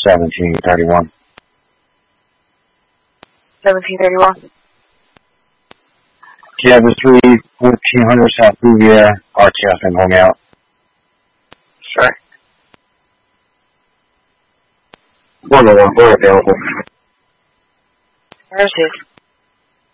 1731. 1731. Cabin 3, 1400 South Bouvier, RTF and home out. Sure. 101, we're available. Where is it?